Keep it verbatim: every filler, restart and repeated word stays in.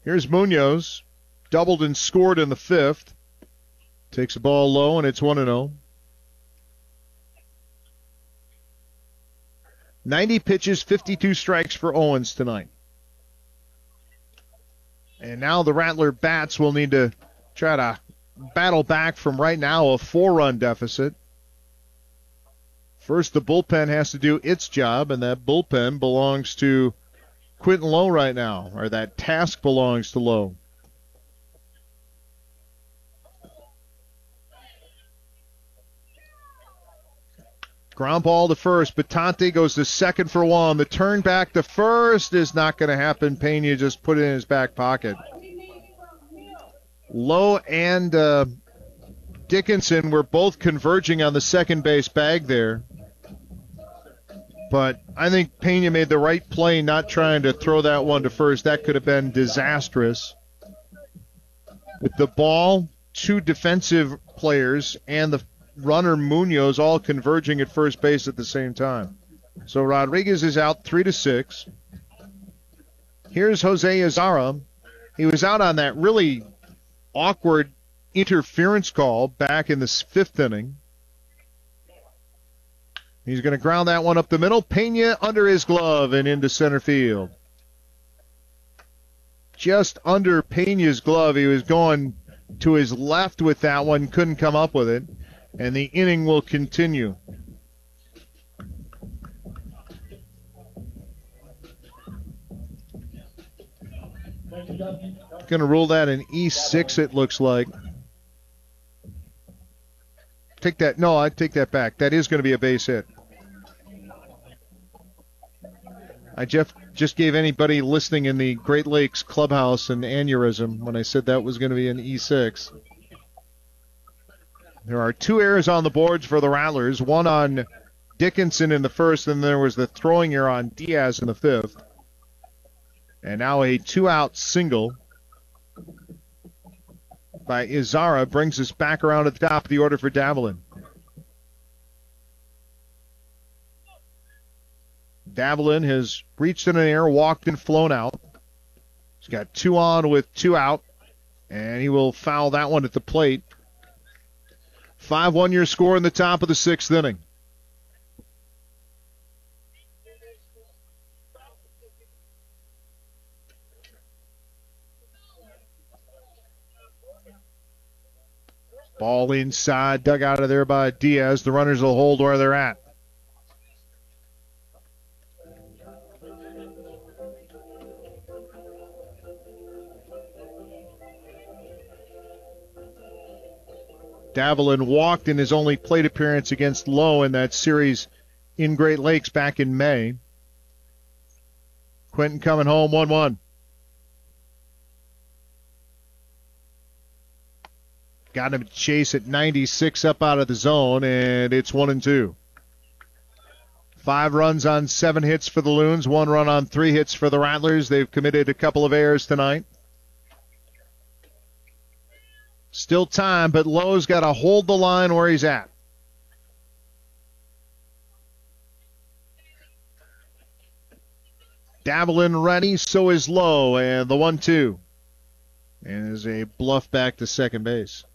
Here's Munoz. Doubled and scored in the fifth. Takes the ball low, and it's one and oh. ninety pitches, fifty-two strikes for Owens tonight. And now the Rattler Bats will need to try to battle back from right now a four-run deficit. First, the bullpen has to do its job, and that bullpen belongs to Quentin Lowe right now, or that task belongs to Lowe. Ground ball to first. Batante goes to second for one. The turn back to first is not going to happen. Pena just put it in his back pocket. Lowe and uh, Dickinson were both converging on the second base bag there. But I think Pena made the right play not trying to throw that one to first. That could have been disastrous. With the ball, two defensive players, and the runner Munoz all converging at first base at the same time. So Rodriguez is out three to six. Here's Jose Azara. He was out on that really awkward interference call back in the fifth inning. He's going to ground that one up the middle. Pena under his glove and into center field. Just under Pena's glove. He was going to his left with that one, couldn't come up with it. And the inning will continue. Going to rule that an E six, it looks like. Take that. No, I take that back. That is going to be a base hit. I Jeff, just gave anybody listening in the Great Lakes clubhouse an aneurysm when I said that was going to be an E six. There are two errors on the boards for the Rattlers, one on Dickinson in the first, and there was the throwing error on Diaz in the fifth. And now a two-out single by Izara brings us back around to the top of the order for Davelin. Davelin has reached in an air, walked and flown out. He's got two on with two out, and he will foul that one at the plate. five one your score in the top of the sixth inning. Ball inside, dug out of there by Diaz. The runners will hold where they're at. Davelin walked in his only plate appearance against Lowe in that series in Great Lakes back in May. Quentin coming home one one. Got him to chase at ninety-six up out of the zone, and it's one and two. Five runs on seven hits for the Loons, one run on three hits for the Rattlers. They've committed a couple of errors tonight. Still time, but Lowe's got to hold the line where he's at. Davelin ready, so is Lowe, and the one two. And is a bluff back to second base.